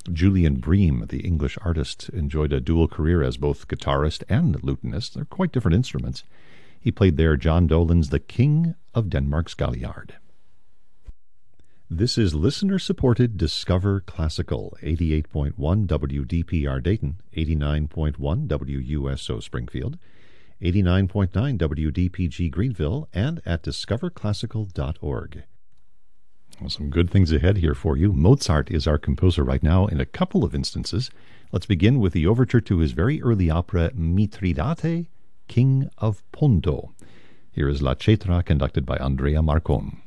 Julian Bream, the English artist, enjoyed a dual career as both guitarist and lutenist. They're quite different instruments. He played there John Dolan's The King of Denmark's Galliard. This is listener-supported Discover Classical, 88.1 WDPR Dayton, 89.1 WUSO Springfield, 89.9 WDPG Greenville, and at discoverclassical.org. Well, some good things ahead here for you. Mozart is our composer right now in a couple of instances. Let's begin with the overture to his very early opera Mithridate, King of Ponto. Here is La Cetra, conducted by Andrea Marcon.